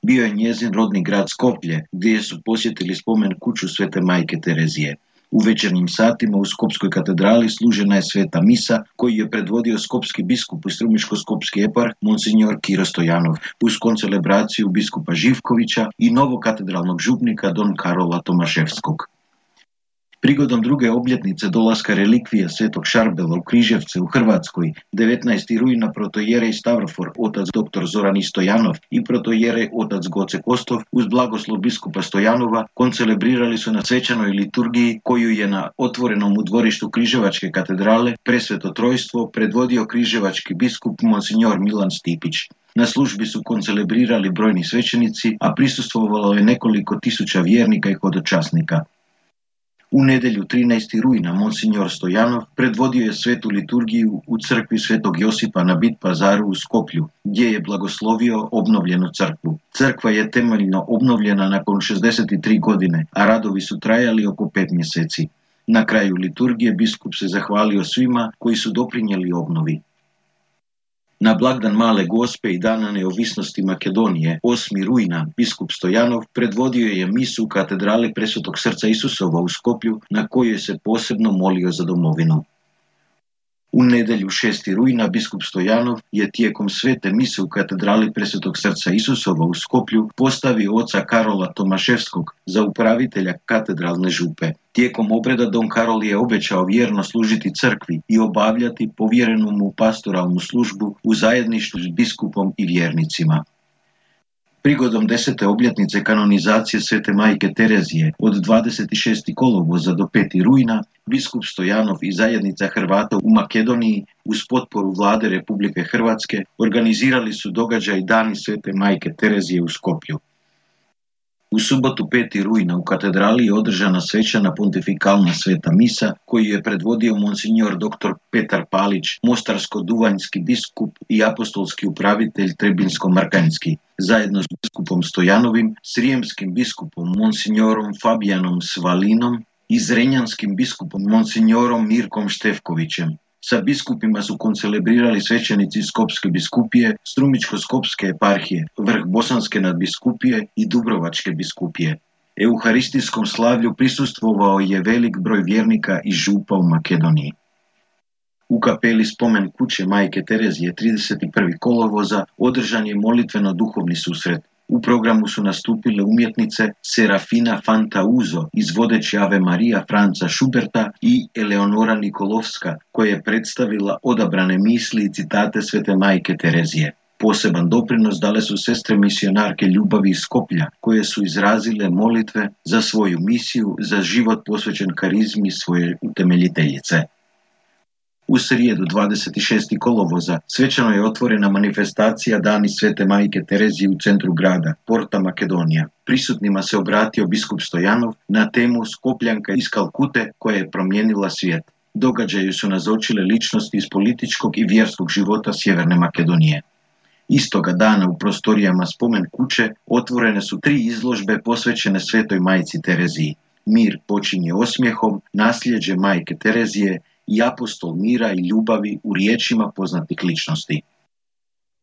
bio je njezin rodni grad Skoplje, gdje su posjetili spomen kuću Svete majke Terezije. U večernjim satima u Skopskoj katedrali služena je sveta misa koju je predvodio skopski biskup i strumiško-skopski eparh Monsignor Kiro Stojanov uz koncelebraciju biskupa Živkovića i novokatedralnog župnika don Karola Tomaševskog. Prigodom druge obljetnice dolaska relikvije svetog Šarbela u Križevce u Hrvatskoj, 19. rujna protojerej Stavrofor otac dr. Zoran Stojanov i protojerej otac Goce Kostov uz blagoslov biskupa Stojanova koncelebrirali su na svečanoj liturgiji koju je na otvorenom u dvorištu Križevačke katedrale Presveto trojstvo predvodio križevački biskup Monsignor Milan Stipić. Na službi su koncelebrirali brojni svećenici, a prisustvovalo je nekoliko tisuća vjernika i hodočasnika. U nedjelju 13. rujna Monsignor Stojanov predvodio je svetu liturgiju u crkvi Svetog Josipa na Bit Pazaru u Skoplju, gdje je blagoslovio obnovljenu crkvu. Crkva je temeljno obnovljena nakon 63 godine, a radovi su trajali oko 5 mjeseci. Na kraju liturgije biskup se zahvalio svima koji su doprinijeli obnovi. Na blagdan Male Gospe i dana neovisnosti Makedonije, 8. rujna, biskup Stojanov predvodio je misu u katedrali Presvetog srca Isusova u Skoplju, na kojoj se posebno molio za domovinu. U nedjelju 6. rujna biskup Stojanov je tijekom svete mise u katedrali Presvetog srca Isusova u Skoplju postavio oca Karola Tomaševskog za upravitelja katedralne župe. Tijekom obreda don Karol je obećao vjerno služiti crkvi i obavljati povjerenu mu pastoralnu službu u zajedništvu s biskupom i vjernicima. Prigodom 10. obljetnice kanonizacije Svete majke Terezije od 26. kolovoza do 5. rujna, biskup Stojanov i zajednica Hrvata u Makedoniji uz potporu vlade Republike Hrvatske organizirali su događaj Dani Svete majke Terezije u Skoplju. U subotu 5. rujna u katedrali je održana svečana pontifikalna sveta misa koju je predvodio Monsignor dr. Petar Palić, mostarsko-duvanjski biskup i apostolski upravitelj Trebinsko-Markanjski, zajedno s biskupom Stojanovim, srijemskim biskupom Monsignorom Fabijanom Svalinom i zrenjanskim biskupom Monsignorom Mirkom Štefkovićem. Sa biskupima su koncelebrirali svećenici Skopske biskupije, Strumičko-skopske eparhije, vrh Bosanske nadbiskupije i Dubrovačke biskupije. Euharistijskom slavlju prisustvovao je velik broj vjernika i župa u Makedoniji. U kapeli spomen kuće majke Terezije 31. kolovoza održan je molitveno-duhovni susret. U programu su nastupile umjetnice Serafina Fantauzo, izvodeći Ave Marija Franca Schuberta i Eleonora Nikolovska, koja je predstavila odabrane misli i citate Svete majke Terezije. Poseban doprinos dale su sestre misionarke ljubavi iz Skoplja, koje su izrazile molitve za svoju misiju, za život posvećen karizmi svoje utemeljiteljice. U srijedu 26. kolovoza svečano je otvorena manifestacija Dani Svete majke Terezije u centru grada, Porta Makedonija. Prisutnima se obratio biskup Stojanov na temu Skopljanka iz Kalkute koja je promijenila svijet. Događaju su nazočile ličnosti iz političkog i vjerskog života Sjeverne Makedonije. Istoga dana u prostorijama spomen kuće otvorene su 3 izložbe posvećene Svetoj majci Tereziji. Mir počinje osmijehom, nasljeđe majke Terezije i apostol mira i ljubavi u riječima poznatih ličnosti.